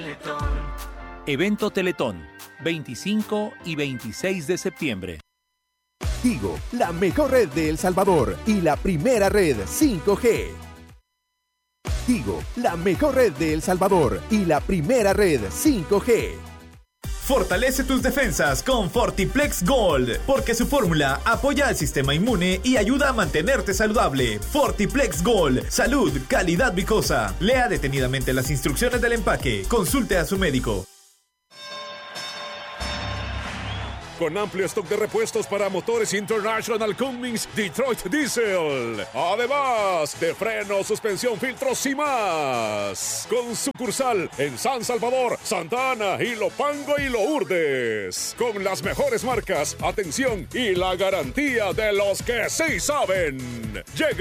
Evento Teletón, 25 y 26 de septiembre. Tigo, la mejor red de El Salvador y la primera red 5G. Tigo, la mejor red de El Salvador y la primera red 5G. Fortalece tus defensas con Fortiplex Gold, porque su fórmula apoya al sistema inmune y ayuda a mantenerte saludable. Fortiplex Gold, salud, calidad vicosa. Lea detenidamente las instrucciones del empaque. Consulte a su médico. Con amplio stock de repuestos para motores International Cummins Detroit Diesel. Además de frenos, suspensión, filtros y más. Con sucursal en San Salvador, Santa Ana, Ilopango y Lourdes. Con las mejores marcas, atención y la garantía de los que sí saben. Llega